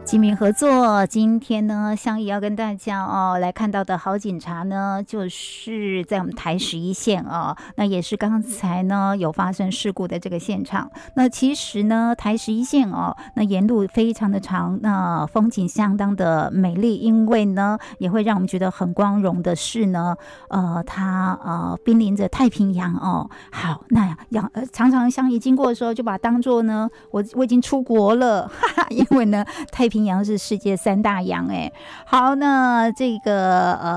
警民合作，今天呢，相宜要跟大家来看到的好警察呢，就是在我们台11线那也是刚才呢有发生事故的这个现场。那其实呢，台11线那沿路非常的长，那风景相当的美丽，因为呢也会让我们觉得很光荣的是呢，它濒临着太平洋好，那常常相宜经过的时候，就把它当作呢，我已经出国了，哈哈，因为呢太平洋是世界3大洋好，那这个